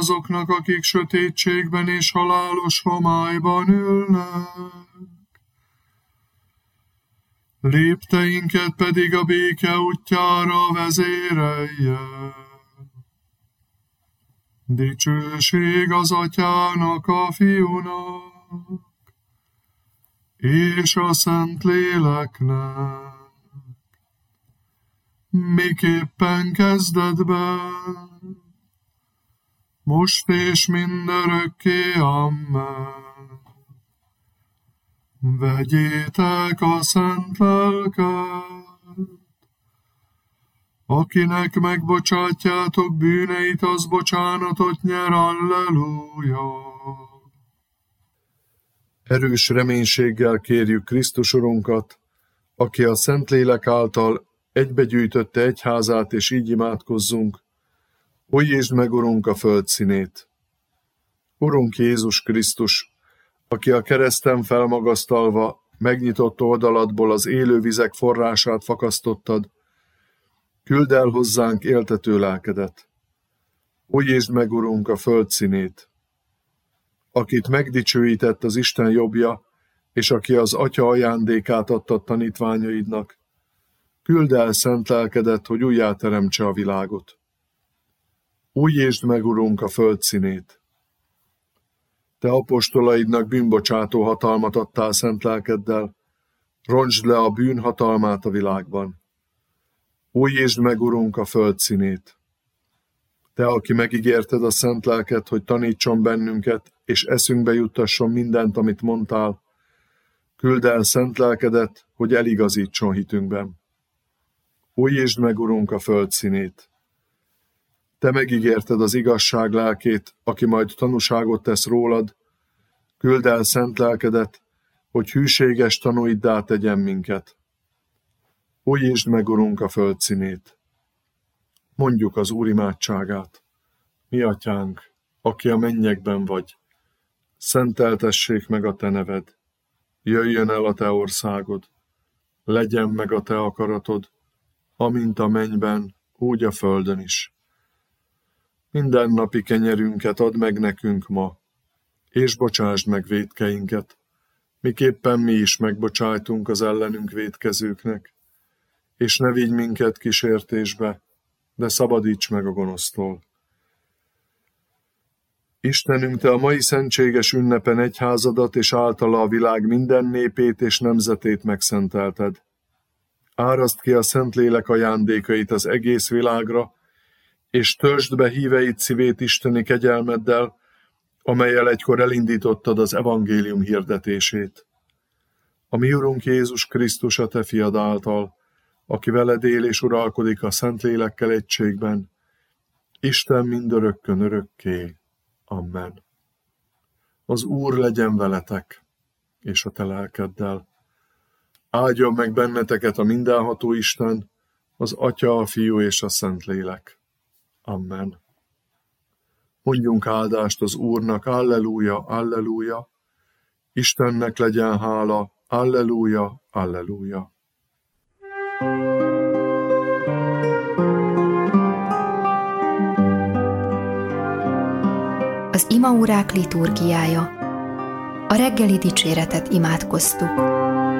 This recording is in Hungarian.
azoknak, akik sötétségben és halálos homályban ülnek. Lépteinket pedig a béke útjára vezérelje. Dicsőség az Atyának, a Fiúnak, és a Szentléleknek, miképpen kezdetben, most és mindörökké, amen. Vegyétek a szent lelket, akinek megbocsátjátok bűneit, az bocsánatot nyer, alleluja. Erős reménységgel kérjük Krisztus Urunkat, aki a Szentlélek által egybegyűjtötte egyházát, és így imádkozzunk. Újítsd meg, Urunk, a föld színét! Urunk Jézus Krisztus, aki a kereszten felmagasztalva megnyitott oldaladból az élő vizek forrását fakasztottad, küldd el hozzánk éltető lelkedet. Újítsd meg, Urunk, a föld színét! Akit megdicsőített az Isten jobbja, és aki az Atya ajándékát adta tanítványaidnak, küldd el szent lelkedet, hogy újjáteremtse a világot. Újítsd meg, Urunk, a föld színét! Te apostolaidnak bűnbocsátó hatalmat adtál szent lelkeddel, rontsd le a bűn hatalmát a világban. Újítsd meg, Urunk, a föld színét! Te, aki megígérted a szent lelket, hogy tanítson bennünket, és eszünkbe juttasson mindent, amit mondtál, küldd el szent lelkedet, hogy eligazítson hitünkben. Újítsd meg, Urunk, a föld színét! Te megígérted az igazság lelkét, aki majd tanúságot tesz rólad, küldd el szent lelkedet, hogy hűséges tanúiddá tegyen minket. Újítsd meg, Urunk, a föld színét! Mondjuk az Úr imádságát. Mi Atyánk, aki a mennyekben vagy, szenteltessék meg a te neved, jöjjön el a te országod, legyen meg a te akaratod, amint a mennyben, úgy a földön is. Mindennapi kenyerünket add meg nekünk ma, és bocsásd meg vétkeinket, miképpen mi is megbocsájtunk az ellenünk vétkezőknek, és ne vigy minket kísértésbe, de szabadíts meg a gonosztól. Istenünk, te a mai szentséges ünnepen egyházadat és általa a világ minden népét és nemzetét megszentelted. Áraszd ki a Szentlélek ajándékait az egész világra, és töltsd be híveid szívét isteni kegyelmeddel, amellyel egykor elindítottad az evangélium hirdetését. A mi Urunk Jézus Krisztus a te fiad által, aki veled él és uralkodik a Szentlélekkel egységben, Isten mindörökkön örökké. Amen. Az Úr legyen veletek, és a te lelkeddel. Áldjon meg benneteket a mindenható Isten, az Atya, a Fiú és a Szentlélek. Amen. Mondjunk áldást az Úrnak, alleluja, alleluja. Istennek legyen hála, alleluja, alleluja. Az imaórák liturgiája. A reggeli dicséretet imádkoztuk.